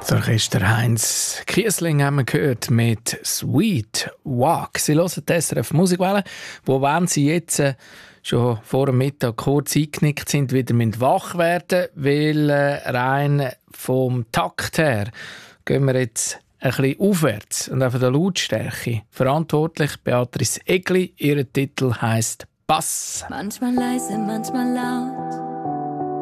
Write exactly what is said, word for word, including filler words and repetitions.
Das Orchester Heinz Kiesling haben wir gehört mit «Sweet Walk». Sie hören die S R F Musikwelle, wo, wenn Sie jetzt äh, schon vor dem Mittag kurz eingenickt sind, wieder wach werden müssen, weil äh, rein vom Takt her gehen wir jetzt ein bisschen aufwärts und auch von der Lautstärke. Verantwortlich Beatrice Egli, ihr Titel heisst «Bass». Manchmal leise, manchmal laut,